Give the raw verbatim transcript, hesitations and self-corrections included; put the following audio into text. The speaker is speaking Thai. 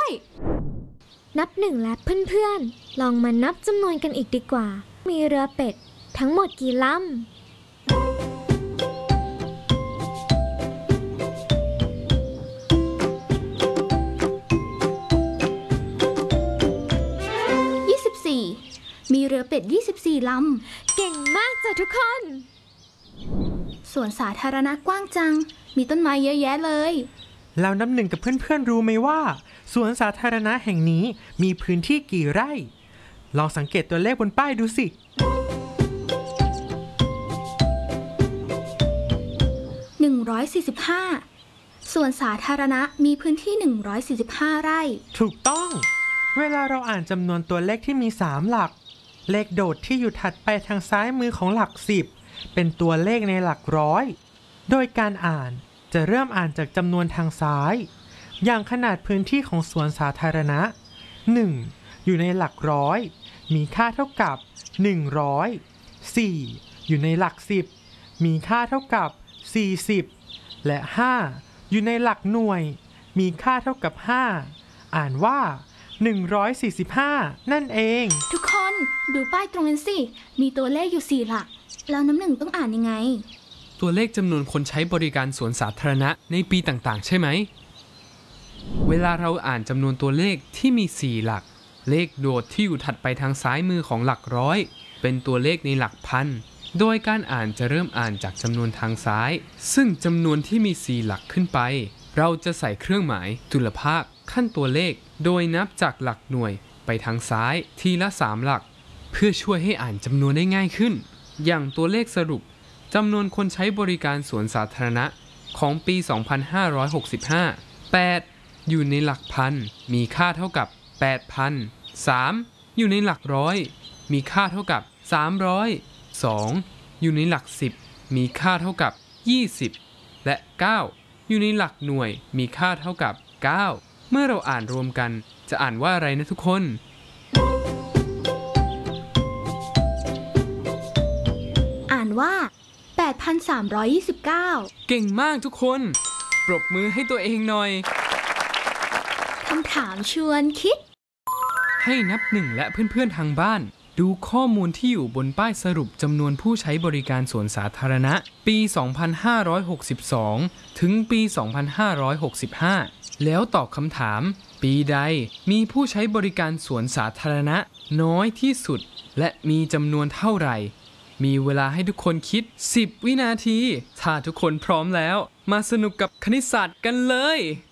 นับหนึ่งและเพื่อนๆลองมานับจำนวนกันอีกดีกว่ามีเรือเป็ดทั้งหมดกี่ลำมีเรือเป็ดยี่สิบสี่ลำเก่งมากจ้ะทุกคนสวนสาธารณะกว้างจังมีต้นไม้เยอะแยะเลยแล้วน้ำหนึ่งกับเพื่อนๆรู้ไหมว่าสวนสาธารณะแห่งนี้มีพื้นที่กี่ไร่ลองสังเกตตัวเลขบนป้ายดูสิหนึ่งร้อยสี่สิบห้าสวนสาธารณะมีพื้นที่หนึ่งร้อยสี่สิบห้าไร่ถูกต้องเวลาเราอ่านจำนวนตัวเลขที่มีสามหลักเลขโดดที่อยู่ถัดไปทางซ้ายมือของหลักสิบเป็นตัวเลขในหลักร้อยโดยการอ่านจะเริ่มอ่านจากจำนวนทางซ้ายอย่างขนาดพื้นที่ของสวนสาธารณะหนึ่งอยู่ในหลักร้อยมีค่าเท่ากับหนึ่งร้อย สี่อยู่ในหลักสิบมีค่าเท่ากับสี่สิบและห้าอยู่ในหลักหน่วยมีค่าเท่ากับห้าอ่านว่าหนึ่งร้อยสี่สิบห้านั่นเองทุกคนดูป้ายตรงนั้นสิมีตัวเลขอยู่สี่หลักแล้วน้ำหนึ่งต้องอ่านยังไงตัวเลขจำนวนคนใช้บริการสวนสาธารณะในปีต่างๆใช่ไหมเวลาเราอ่านจำนวนตัวเลขที่มีสี่หลักเลขโดดที่อยู่ถัดไปทางซ้ายมือของหลักร้อยเป็นตัวเลขในหลักพันโดยการอ่านจะเริ่มอ่านจากจำนวนทางซ้ายซึ่งจำนวนที่มีสี่หลักขึ้นไปเราจะใส่เครื่องหมายจุลภาคขั้นตัวเลขโดยนับจากหลักหน่วยไปทางซ้ายทีละสามหลักเพื่อช่วยให้อ่านจำนวนได้ง่ายขึ้นอย่างตัวเลขสรุปจำนวนคนใช้บริการสวนสาธารณะของปี สองพันห้าร้อยหกสิบห้า แปดอยู่ในหลักพันมีค่าเท่ากับ แปดพัน สามอยู่ในหลักร้อยมีค่าเท่ากับ สามร้อย สองอยู่ในหลักสิบมีค่าเท่ากับ ยี่สิบ และ เก้าอยู่ในหลักหน่วยมีค่าเท่ากับ เก้าเมื่อเราอ่านรวมกันจะอ่านว่าอะไรนะทุกคนอ่านว่า แปดพันสามร้อยยี่สิบเก้าเก่งมากทุกคนปรบมือให้ตัวเองหน่อยคำถามชวนคิดให้นับหนึ่งและเพื่อนๆทางบ้านดูข้อมูลที่อยู่บนป้ายสรุปจำนวนผู้ใช้บริการสวนสาธารณะปี สองพันห้าร้อยหกสิบสอง ถึงปี สองพันห้าร้อยหกสิบห้า แล้วตอบคำถามปีใดมีผู้ใช้บริการสวนสาธารณะน้อยที่สุดและมีจำนวนเท่าไหร่มีเวลาให้ทุกคนคิดสิบวินาทีถ้าทุกคนพร้อมแล้วมาสนุกกับคณิตศาสตร์กันเลย